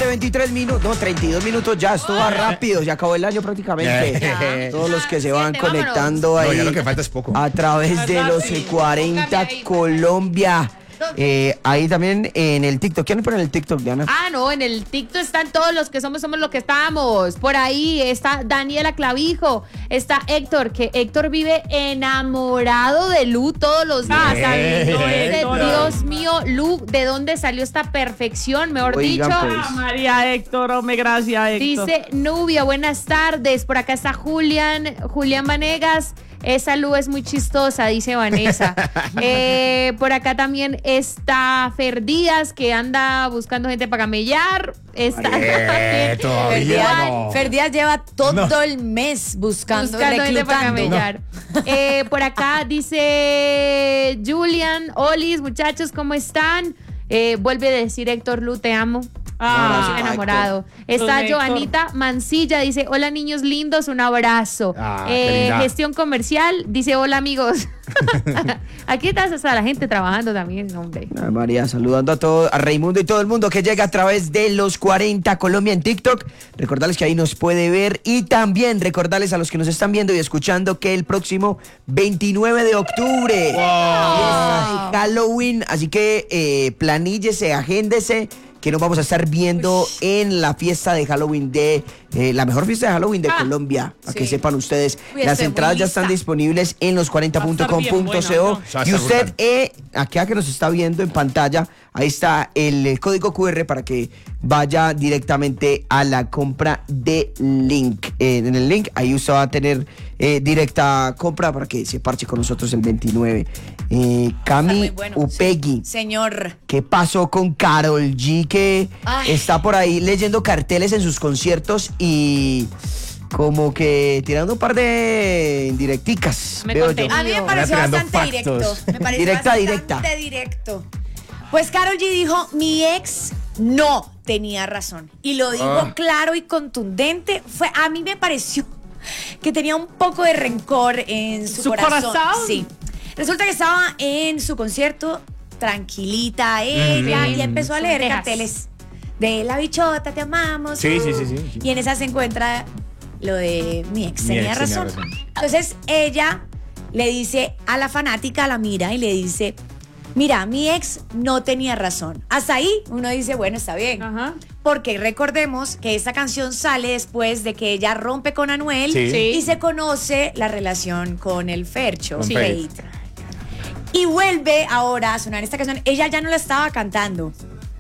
23 minutos, no, 32 minutos ya, esto va rápido, ya acabó el año prácticamente. Todos los que se van conectando ahí. No, ya lo que falta es poco. A través de los 40 Colombia. Ahí también en el TikTok. ¿Quién pone en el TikTok, Diana? No, en el TikTok están todos los que somos lo que estamos. Por ahí está Daniela Clavijo, está Héctor, que Héctor vive enamorado de Lu todos los días. Dice, Dios mío, Lu, ¿de dónde salió esta perfección? Mejor Oigan, dicho. pues. María Héctor, hombre, gracias, Héctor. Dice Nubia, buenas tardes. Por acá está Julián Vanegas. Esa Lu es muy chistosa, dice Vanessa. Por acá también está Fer Díaz, que anda buscando gente para camellar. Está Fer Díaz lleva todo el mes buscando gente para camellar. Por acá dice Julian, Olis, muchachos, ¿cómo están? Vuelve a decir Héctor, Lu, te amo. Enamorado. Está Joanita Mancilla, dice, hola niños lindos, un abrazo. Gestión comercial, dice, hola amigos. Aquí está hasta la gente trabajando también, hombre. María, saludando a todos, a Raimundo y todo el mundo que llega a través de los 40 Colombia en TikTok. Recordarles que ahí nos puede ver y también recordarles a los que nos están viendo y escuchando que el próximo 29 de octubre fiesta de Halloween, así que planíllese, agéndese, que nos vamos a estar viendo en la fiesta de Halloween de la mejor fiesta de Halloween de Colombia, para que sepan ustedes. Las entradas ya están disponibles en los40.com.co y usted acá que nos está viendo en pantalla, ahí está el código QR para que vaya directamente a la compra de link. En el link ahí usted va a tener directa compra para que se parche con nosotros el 29. Cami Upegui. Señor. ¿Qué pasó con Karol G, que está por ahí leyendo carteles en sus conciertos y como que tirando un par de directicas? A mí me pareció bastante directo. Me pareció bastante directo. Pues Karol G dijo, mi ex no tenía razón. Y lo dijo claro y contundente. A mí me pareció que tenía un poco de rencor en su corazón. Sí. Resulta que estaba en su concierto, tranquilita ella, y empezó a leer carteles de la bichota, te amamos. Sí. Y en esa se encuentra lo de mi ex tenía razón. Entonces ella le dice a la fanática, la mira y le dice, mira, mi ex no tenía razón. Hasta ahí uno dice, bueno, está bien. Porque recordemos que esta canción sale después de que ella rompe con Anuel y se conoce la relación con el Fercho. Y vuelve ahora a sonar esta canción. Ella ya no la estaba cantando.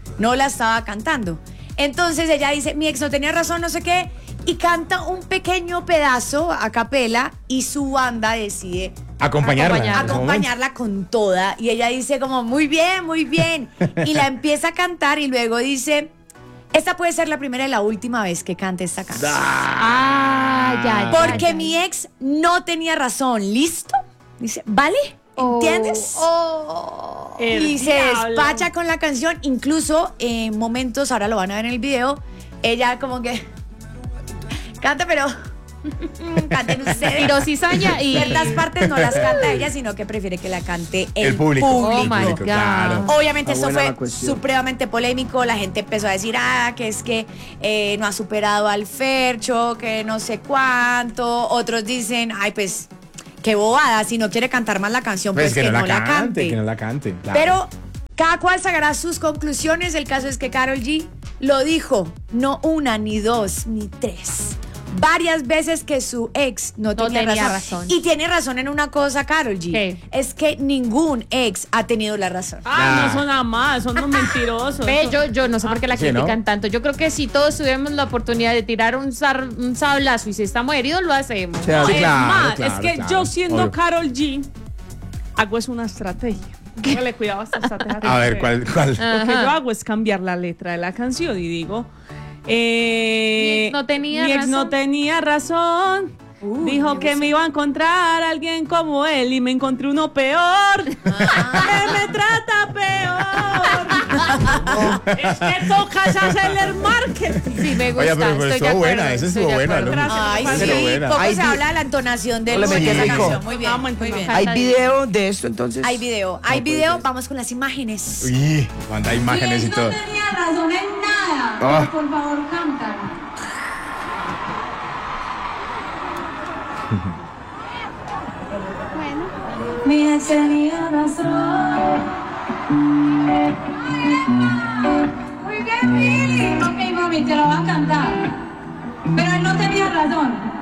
Entonces ella dice, mi ex no tenía razón, no sé qué. Y canta un pequeño pedazo a capela y su banda decide acompañarla con toda. Y ella dice como, muy bien, muy bien. Y la empieza a cantar y luego dice, esta puede ser la primera y la última vez que cante esta canción. Porque mi ex no tenía razón. ¿Listo? Dice, ¿vale? ¿Entiendes? Y se despacha con la canción. Incluso en momentos, ahora lo van a ver en el video, ella como que canta, pero canten ustedes. Tiró cizaña y ciertas partes no las canta ella, sino que prefiere que la cante el público. Oh my God. Claro. Obviamente esto fue supremamente polémico. La gente empezó a decir, que es que no ha superado al Fercho, que no sé cuánto. Otros dicen, pues qué bobada, si no quiere cantar más la canción, pues que no la cante. Que no la cante, claro. Pero cada cual sacará sus conclusiones. El caso es que Karol G lo dijo, no una, ni dos, ni tres. Varias veces que su ex no tenía razón. Y tiene razón en una cosa, Karol G. ¿Qué? Es que ningún ex ha tenido la razón. No son nada más, son unos mentirosos. Yo no sé por qué la critican tanto. Yo creo que si todos tuviéramos la oportunidad de tirar un sablazo y si estamos heridos, lo hacemos. Es que yo siendo Karol G, hago es una estrategia. Póngale cuidado a esta estrategia. A ver, ¿cuál? Lo que yo hago es cambiar la letra de la canción y digo, mi ex no tenía razón. Dijo que me iba a encontrar alguien como él y me encontré uno peor. Que me trata peor. Es que tocas hacerle el marketing. Sí, me gusta. Oye, pero estuvo buena, esa estuvo buena. Poco se habla de la entonación de la canción. Muy bien, muy bien. ¿Hay video de esto entonces? Hay video. Vamos con las imágenes. Uy, manda imágenes y todo. No tenía razón en nada. nada. Por favor, canta. Bueno. Mi ex tenía razón. Muy bien, Mili. Ok, mami, te lo va a cantar. Pero él no tenía razón.